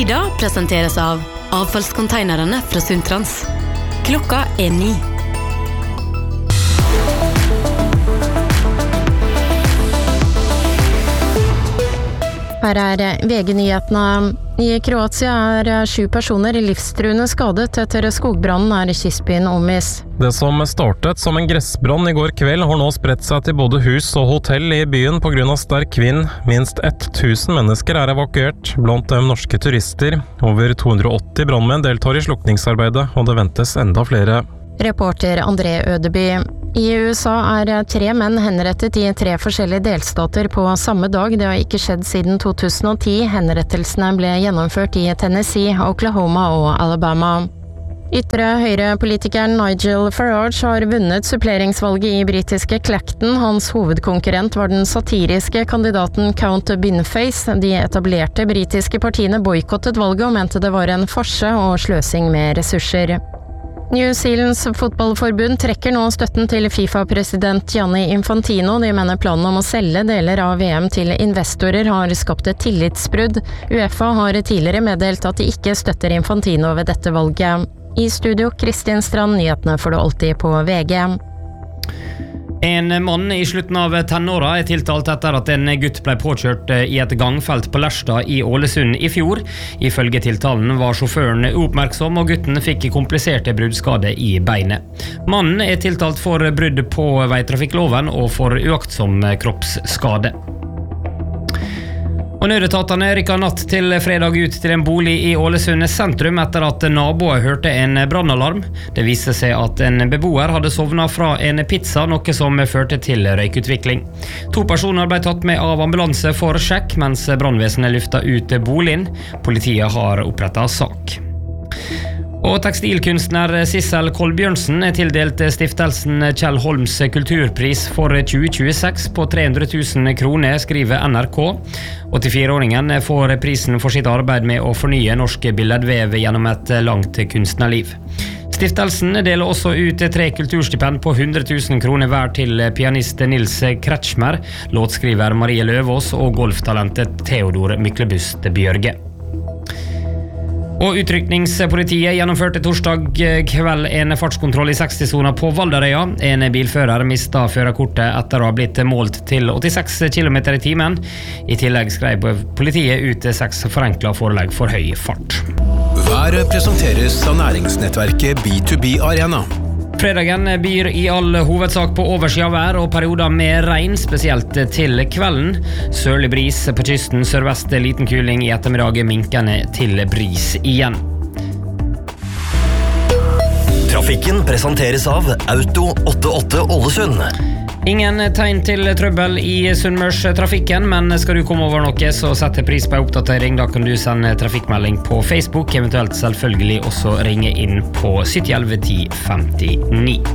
Tida presenteres av avfallskonteinerne fra Sundtrans. Klokka 9. Her VG-nyhetene. I Kroatia 7 personer livstruende skadet etter skogbrannen kystbyen Omis. Det som startet som en gressbrann I går kveld har nå spredt seg til både hus og hotell I byen på grunn av sterk vind. Minst 1000 mennesker evakuert, blant dem norske turister. Over 280 brannmenn deltar I slukningsarbeidet, og det ventes enda flere. Reporter André Ødeby. I USA 3 menn henrettet I 3 forskjellige delstater på samme dag. Det har ikke skjedd siden 2010. Henrettelsene ble gjennomført I Tennessee, Oklahoma og Alabama. Ytre høyrepolitikeren Nigel Farage har vunnet suppleringsvalget I britiske Clacton. Hans hovedkonkurrent var den satiriske kandidaten Count Binface. De etablerte britiske partiene boykottet valget og mente det var en farse og sløsing med ressurser. New Zealands fotballforbund trekker nå støtten til FIFA-president Gianni Infantino. De mener planen om å selge deler av VM til investorer har skapt et tillitsbrudd. UEFA har tidligere meddelt at de ikke støtter Infantino ved dette valget. I studio, Kristin Strand, nyhetene får du alltid på VG. En mann I slutten av tenåra tiltalt etter at en gutt ble påkjørt I et gangfelt på Lerstad I Ålesund I fjor. Ifølge tiltalen var sjåføren uoppmerksom, og gutten fikk kompliserte bruddskade I beinet. Mannen tiltalt for brudd på veitrafikkloven og for uaktsom kroppsskade. Og nødetatene rykket natt til fredag ut til en bolig I Ålesund sentrum etter at naboer hørte en brannalarm. Det viste seg at en beboer hadde sovnet fra en pizza, noe som førte til røykutvikling. 2 personer ble tatt med av ambulanse for sjekk, mens brannvesenet luftet ut boligen. Politiet har opprettet sak. Og tekstilkunstner Sissel Kolbjørnsen tildelt stiftelsen Kjell Holms kulturpris for 2026 på 300 000 kroner, skriver NRK. 84-åringen får prisen for sitt arbeid med å fornye norsk billedvev gjennom et langt kunstnerliv. Stiftelsen deler også ut 3 kulturstipend på 100 000 kroner hver til pianist Nils Kretschmer, låtskriver Marie Løvås og golftalentet Theodor Myklebust Bjørge. Og utrykningspolitiet gjennomførte torsdag kveld en fartskontroll I 60-sonen på Valderøya. En bilfører mistet førerkortet etter å ha blitt målt til 86 km I timen. I tillegg skrev politiet ut 6 forenklet forelegg for høy fart. Været presenteres av næringsnettverket B2B Arena. Fredagen byr I all hovedsak på oversida vær og perioder med regn, spesielt til kvelden. Sørlig bris på kysten, sørvest liten kuling I ettermiddag, minkende til bris igjen. Trafikken presenteres av Auto 88 Ålesund. Ingen tegn til trøbbel I Sunnmørstrafikken, men skal du komme over noe, så sette pris på en oppdatering. Da kan du sende trafikkmelding på Facebook, eventuelt selvfølgelig også ringe inn på 7011 1059.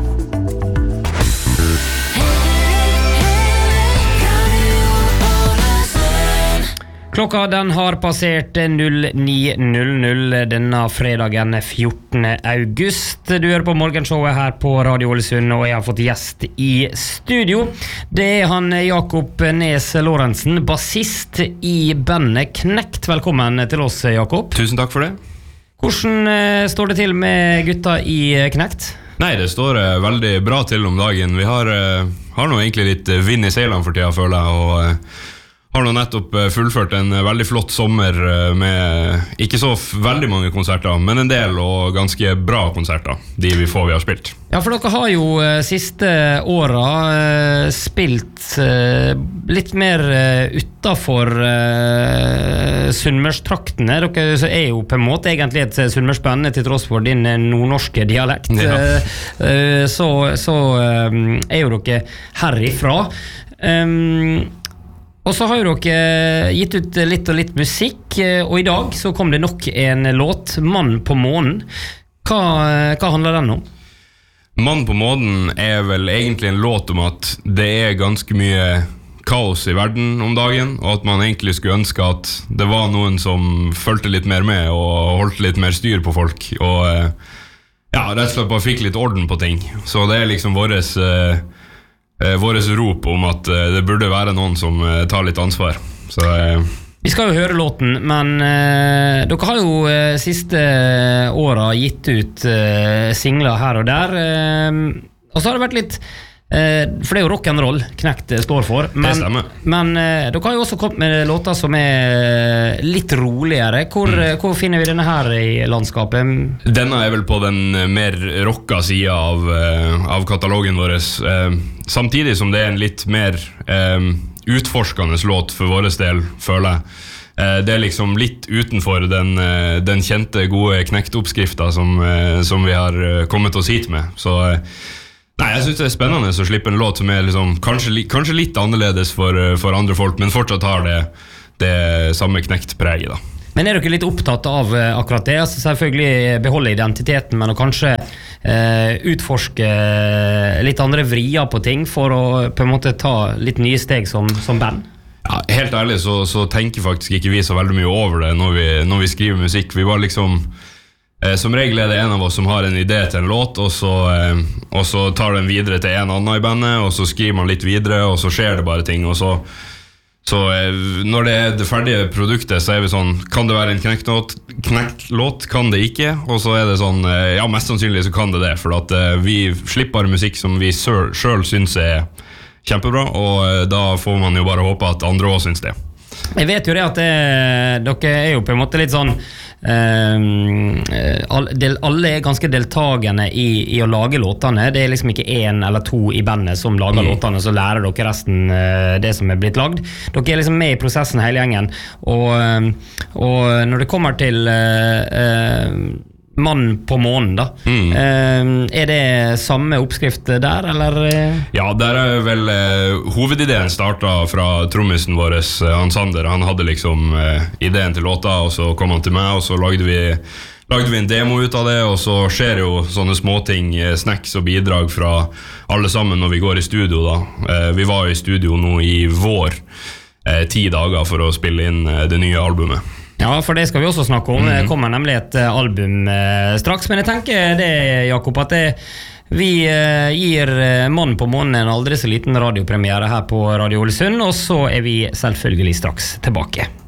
Klokka den har passert 09:00 denne fredagen 14. august. Du hører på morgenshowet her på Radio Ålesund, og jeg har fått gjest I studio. Det han Jakob Nes Lorentzen, bassist I bandet Knekt. Velkommen til oss, Jakob. Tusen takk for det. Hvordan står det til med gutta I Knekt? Nei, det står veldig bra til om dagen. Vi har nå egentlig litt vind I seilene for tida, føler jeg, og har nå nettopp fullført en veldig flott sommer med ikke så veldig mange konserter, men en del og ganske bra konserter, de vi har spilt. Ja, for dere har jo siste året spilt litt mer utenfor Sunnmørstraktene. Dere jo på en måte egentlig et Sunnmørsband til tross for din nordnorske dialekt. Ja. Så jo dere herifra. Og så har jo dere gitt ut litt og litt musikk, og I dag så kom det nok en låt, Mann på månen. Hva handler den om? Mann på månen vel egentlig en låt om at det ganske mye kaos I verden om dagen, og at man egentlig skulle ønske at det var noen som følte litt mer med og holdt litt mer styr på folk, og ja, rett og slett bare fikk litt orden på ting. Så det liksom våres rop om at det burde være noen som tar litt ansvar. Så Vi skal jo høre låten, men dere har jo siste året gitt ut singler her og der, og så har det vært litt, for det er jo rock'n'roll Knekt står for, men dere har jo også kommet med låter som litt roligere. Hvor finner vi denne her i landskapet? Denne vel på den mer rocka siden av katalogen vår, samtidig som det en litt mer utforskende låt for vår del, føler jeg. Det liksom litt utenfor den kjente gode Knekt-oppskriften som vi har kommet oss hit med. Så nei, jeg synes det spennende å slippe en låt som liksom, kanskje litt annerledes for andre folk, men fortsatt har det samme Knekt-preget da. Men dere litt opptatt av akkurat det? Altså selvfølgelig beholde identiteten, men å kanskje utforske litt andre vrier på ting for å på en måte ta litt nye steg som band? Ja, helt ærlig så tenker faktisk ikke vi så veldig mye over det når vi skriver musikk. Vi var liksom som regel det en av oss som har en idé til en låt, og så tar den videre til en annen i bandet, og så skriver man litt videre, og så skjer det bare ting, og så når det det ferdige produktet, så vi sånn, kan det være en Knekt-låt, kan det ikke, og så det sånn, ja, mest sannsynlig så kan det, for at vi slipper bare musikk som vi selv synes kjempebra, og da får man jo bare håpe at andre også synes det. Jeg vet jo det at dere jo på en måte litt sånn alle ganske deltagende i å lage låtene. Det liksom ikke en eller to i bandet som lager låtene, så lærer dere resten det som blitt lagd. Dere liksom med i prosessen hele gjengen, og når det kommer til Mann på månen da, det samme oppskrift der, eller? Ja, der vel hovedideen startet fra trommisen vår, Hans Sander. Han hadde liksom ideen til låta, og så kom han til meg, og så lagde vi en demo ut av det, og så skjer jo sånne småting, snacks og bidrag fra alle sammen når vi går i studio da. Vi var i studio nå i vår 10 dager for å spille inn det nye albumet. Ja, for det skal vi også snakke om. Det kommer nemlig et album straks, men jeg tenker det, Jakob, at vi gir Mann på månen en aldri så liten radiopremiere her på Radio Ålesund, og så vi selvfølgelig straks tilbake.